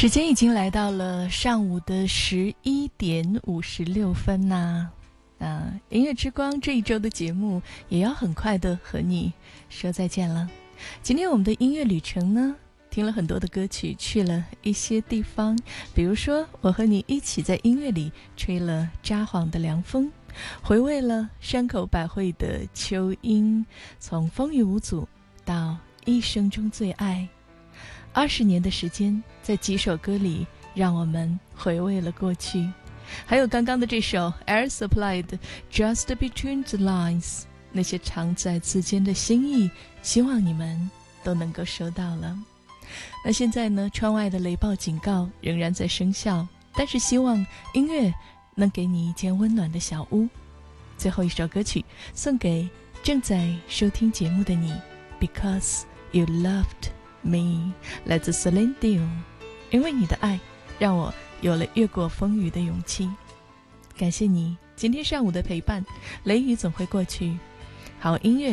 时间已经来到了上午的11:56呐。音乐之光这一周的节目也要很快的和你说再见了。今天我们的音乐旅程呢，听了很多的歌曲，去了一些地方，比如说我和你一起在音乐里吹了札幌的凉风，回味了山口百惠的秋音，从风雨无阻到一生中最爱。20年的时间，在几首歌里让我们回味了过去。还有刚刚的这首 Air Supply 的 Just Between the Lines， 那些藏在字间的心意，希望你们都能够收到了。那现在呢，窗外的雷暴警告仍然在生效，但是希望音乐能给你一间温暖的小屋。最后一首歌曲送给正在收听节目的你， Because You Loved Me， 来自 Celine Dion， 因为你的爱让我有了越过风雨的勇气。感谢你今天上午的陪伴，雷雨总会过去，好音乐